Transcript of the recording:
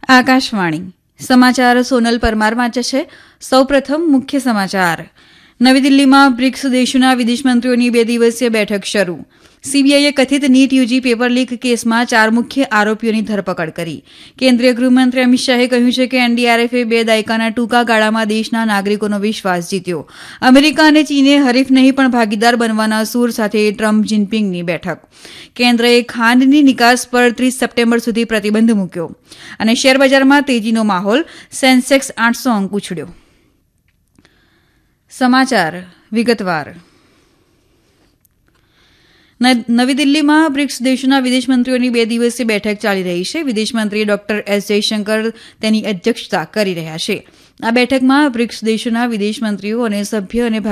આકાશવાણી સમાચાર સોનલ પરમાર વાંચે છે. સૌપ્રથમ મુખ્ય સમાચાર. નવી દિલ્હીમાં બ્રિક્સ દેશોના વિદેશમંત્રીઓની 2 દિવસીય બેઠક શરૂ. સીબીઆઈએ કથિત નીટ યુજી પેપર લીક કેસમાં 4 મુખ્ય આરોપીઓની ધરપકડ કરી. કેન્દ્રીય ગૃહમંત્રી અમિત શાહે કહ્યું છે કે એનડીઆરએફે 2 દાયકાના ટૂંકા ગાળામાં દેશના નાગરિકોનો વિશ્વાસ જીત્યો. અમેરિકા અને ચીને હરીફ નહીં પણ ભાગીદાર બનવાના સૂર સાથે ટ્રમ્પ જિનપિંગની બેઠક. કેન્દ્રએ ખાંડની નિકાસ પર 30 સપ્ટેમ્બર સુધી પ્રતિબંધ મૂક્યો. અને શેરબજારમાં તેજીનો માહોલ, સેન્સેક્સ 800 અંક ઉછળ્યો. સમાચાર વિગતવાર. નવી દિલ્હીમાં બ્રિક્સ દેશોના વિદેશમંત્રીઓની 2 દિવસીય બેઠક ચાલી રહી છે. વિદેશમંત્રી ડોક્ટર એસ જયશંકર તેની અધ્યક્ષતા કરી રહ્યા છે. આ બેઠકમાં બ્રિક્સ દેશોના વિદેશમંત્રીઓ અને સભ્ય અને